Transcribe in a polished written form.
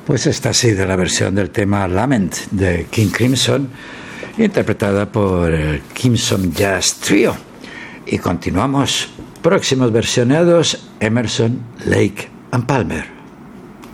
Pues esta ha sido la versión del tema Lament de King Crimson, interpretada por el Crimson Jazz Trio. Y continuamos, próximos versionados, Emerson, Lake and Palmer.